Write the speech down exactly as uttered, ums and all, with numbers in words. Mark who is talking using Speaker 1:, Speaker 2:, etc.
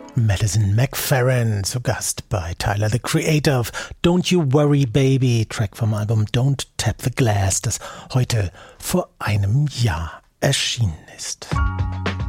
Speaker 1: Madison McFerrin zu Gast bei Tyler, the Creator of Don't You Worry Baby, Track vom Album Don't Tap the Glass, das heute vor einem Jahr erschienen ist.